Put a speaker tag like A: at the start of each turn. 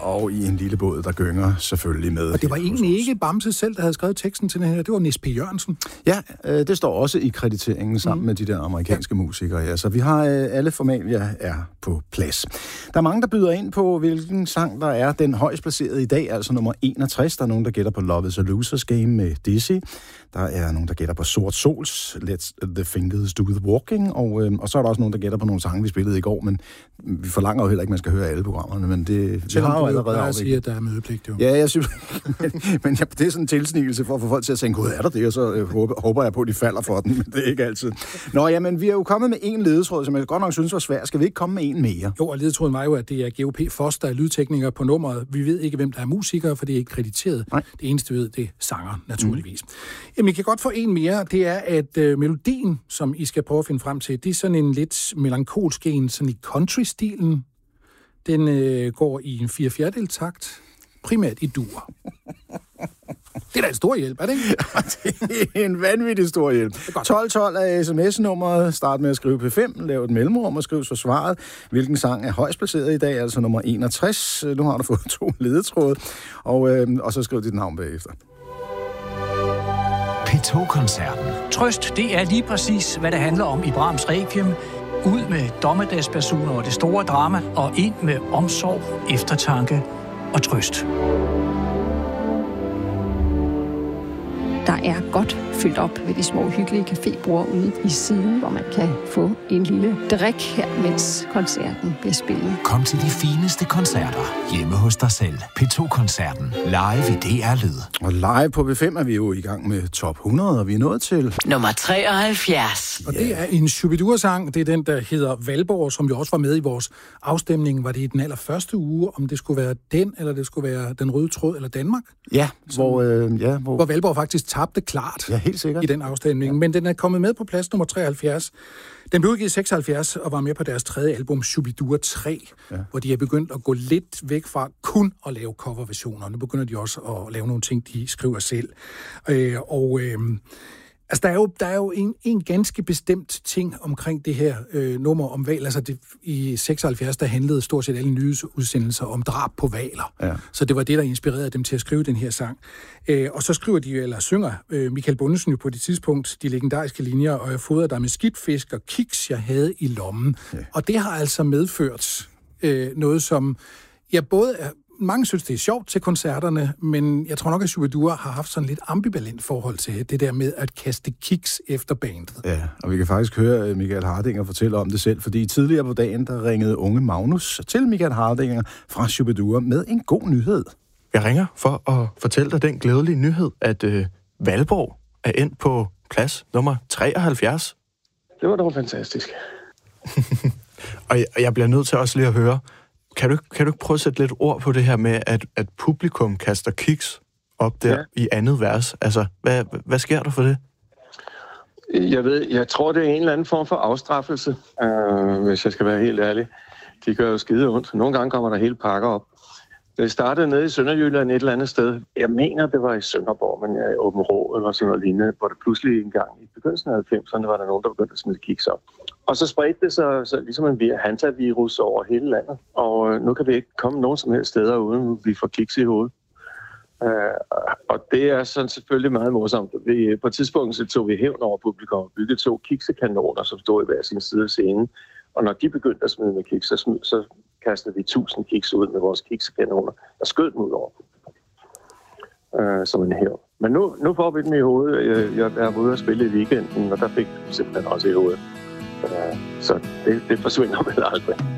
A: og i en lille båd, der gynger selvfølgelig med.
B: Og det var egentlig ikke Bamse selv, der havde skrevet teksten til den her. Det var Nis P. Jørgensen.
A: Ja, det står også i krediteringen sammen med de der amerikanske musikere. Ja. Så vi har alle formalia er på plads. Der er mange, der byder ind på, hvilken sang der er den højst placerede i dag, altså nummer 61. Der er nogen, der gætter på Love is a Loser's Game med Dizzy. Der er nogen, der gætter på Sort Sols, Let the Fingers Do the Walking, og så er der også nogen, der gætter på nogle sange, vi spillede i går, men vi forlanger jo heller ikke, at man skal høre alle programmerne, men det har jo allerede
B: afviklet. Siger, at der er mødepligt, jo.
A: Ja, jeg synes, men det er sådan en tilsnigelse for at få folk til at tænke, gud, er der det? Og så håber jeg på, at de falder for den, men det er ikke altid. Nå, jamen, vi er jo kommet med en ledetråd, som jeg godt nok synes var svær. Skal vi ikke komme med en mere?
B: Jo, og ledetråden var jo, at det er GOP Foss, der er lydtekniker på nummeret. Vi ved ikke, hvem der er musikere, for det er ikke krediteret. Nej. Det eneste, vi ved, det er sanger, naturligvis. Jamen, I kan godt få en mere. Det er, at melodien, som I skal prøve at finde frem til, det er sådan en lidt melankolsk en, sådan i country-stilen. Den går i en 4/4 takt, primært i dur. Det er da en stor hjælp, er det ikke?
A: Det er en vanvittig stor hjælp. 1212 er sms-nummeret. Start med at skrive P5, lav et mellemrum og skriv så svaret. Hvilken sang er højst placeret i dag, altså nummer 61. Nu har du fået 2 ledetråde, og så skriv dit navn bagefter.
C: P2-koncerten.
D: Trøst, det er lige præcis, hvad det handler om i Brahms Requiem. Ud med dommedagsbasuner og det store drama, og ind med omsorg, eftertanke og trøst.
E: Der er godt fyldt op ved de små hyggelige cafébord ude i siden, hvor man kan få en lille drik her, mens koncerten bliver spillet.
C: Kom til de fineste koncerter hjemme hos dig selv. P2-koncerten live i DR Lyd.
A: Og live på B5 er vi jo i gang med top 100, og vi er nået til
F: nummer 73.
B: Og det er en Shubidua-sang. Det er den, der hedder Valborg, som jo også var med i vores afstemning. Var det i den allerførste uge, om det skulle være den, eller det skulle være Den Røde Tråd, eller Danmark?
A: Ja, hvor
B: Valborg faktisk tabte klart.
A: Ja, helt sikkert.
B: I den afstemning. Ja. Men den er kommet med på plads nummer 73. Den blev udgivet i 76 og var med på deres 3. album, Shubidua 3, hvor de er begyndt at gå lidt væk fra kun at lave coverversioner. Nu begynder de også at lave nogle ting, de skriver selv. Altså, der er jo en ganske bestemt ting omkring det her nummer om hval. Altså, i 76, der handlede stort set alle nyhedsudsendelser om drab på hvaler. Ja. Så det var det, der inspirerede dem til at skrive den her sang. Og så synger Michael Bundesen jo på det tidspunkt de legendariske linjer, og jeg fodrede dig med skidtfisk og kiks, jeg havde i lommen. Ja. Og det har altså medført noget, som både er... Mange synes, det er sjovt til koncerterne, men jeg tror nok, at Shubidua har haft sådan lidt ambivalent forhold til det der med at kaste kiks efter bandet. Ja,
A: og vi kan faktisk høre Michael Hardinger fortælle om det selv, fordi tidligere på dagen, der ringede unge Magnus til Michael Hardinger fra Shubidua med en god nyhed.
G: Jeg ringer for at fortælle dig den glædelige nyhed, at Valborg er endt på plads nummer 73.
H: Det var dog fantastisk.
G: Og jeg bliver nødt til også lige at høre, Kan du ikke prøve at sætte lidt ord på det her med, at publikum kaster kiks op der i andet vers? Altså, hvad sker der for det?
H: Jeg tror, det er en eller anden form for afstraffelse, hvis jeg skal være helt ærlig. De gør jo skide ondt. Nogle gange kommer der hele pakker op. Det startede nede i Sønderjylland et eller andet sted. Jeg mener, det var i Sønderborg, men i Åben Rå eller sådan noget lignende, hvor det pludselig engang i begyndelsen af 90'erne var der nogen, der begyndte at smide kiks op. Og så spredte det sig så ligesom en hantavirus over hele landet, og nu kan vi ikke komme nogen som helst steder, uden vi får kiks i hovedet. Og det er sådan selvfølgelig meget morsomt. På et tidspunkt så tog vi hævn over publikum og byggede 2 kiksekanoner, som stod i hver sin side af scenen. Og når de begyndte at smide med kiks, så kastede vi 1000 kiks ud med vores kiksekanoner, og skød dem ud over publikum. Som en hævn. Men nu får vi dem i hovedet. Jeg var ude at spille i weekenden, og der fik vi simpelthen også i hovedet. Så det forsvinder vel aldrig.